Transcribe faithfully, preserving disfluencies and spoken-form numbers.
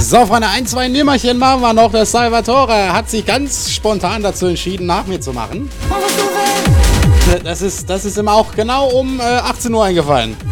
So, Freunde, ein, zwei Nimmerchen machen wir noch. Der Salvatore hat sich ganz spontan dazu entschieden, nach mir zu machen. Das ist, das ist ihm auch genau um äh, achtzehn Uhr eingefallen.